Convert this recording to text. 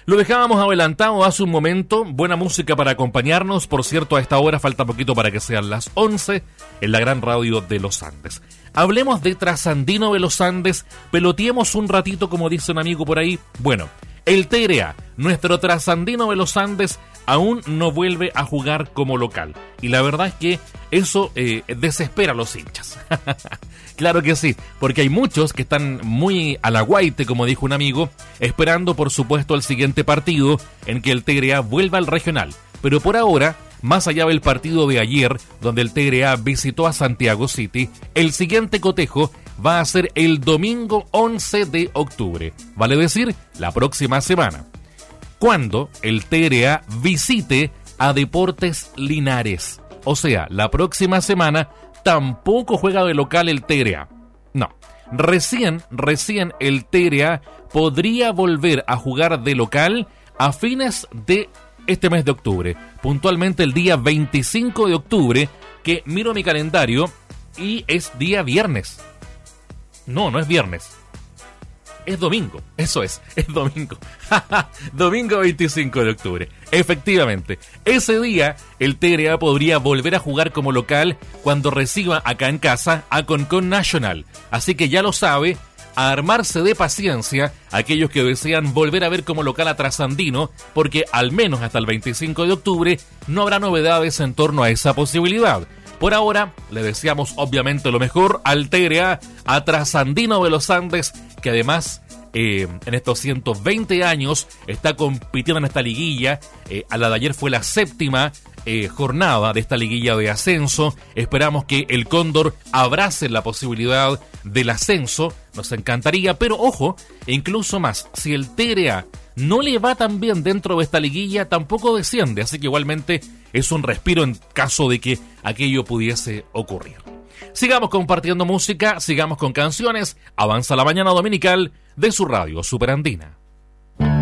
Lo dejábamos adelantado hace un momento, buena música para acompañarnos. Por cierto, a esta hora falta poquito para que sean las 11 en la gran radio de los Andes. Hablemos de Trasandino de los Andes, peloteemos un ratito como dice un amigo por ahí. Bueno, el TRA, nuestro Trasandino de los Andes, aún no vuelve a jugar como local. Y la verdad es que eso desespera a los hinchas. Claro que sí, porque hay muchos que están muy al aguaite, como dijo un amigo, esperando por supuesto el siguiente partido en que el TRA vuelva al regional. Pero por ahora, más allá del partido de ayer, donde el TRA visitó a Santiago City, el siguiente cotejo va a ser el domingo 11 de octubre, vale decir, la próxima semana, cuando el TRA visite a Deportes Linares. O sea, la próxima semana tampoco juega de local el TRA. No, recién el TRA podría volver a jugar de local a fines de este mes de octubre, puntualmente el día 25 de octubre, que miro mi calendario y es día viernes. No es viernes. Es domingo, eso es domingo. Domingo 25 de octubre. Efectivamente, ese día el TRA podría volver a jugar como local cuando reciba acá en casa a Concon National. Así que ya lo sabe, a armarse de paciencia aquellos que desean volver a ver como local a Trasandino, porque al menos hasta el 25 de octubre no habrá novedades en torno a esa posibilidad. Por ahora, le deseamos obviamente lo mejor al TRA, a Trasandino de los Andes, que además en estos 120 años está compitiendo en esta liguilla. A la de ayer fue la séptima jornada de esta liguilla de ascenso. Esperamos que el Cóndor abrace la posibilidad del ascenso, nos encantaría, pero ojo, incluso más, si el TRA no le va tan bien dentro de esta liguilla, tampoco desciende, así que igualmente es un respiro en caso de que aquello pudiese ocurrir. Sigamos compartiendo música, sigamos con canciones, avanza la mañana dominical de su radio Superandina.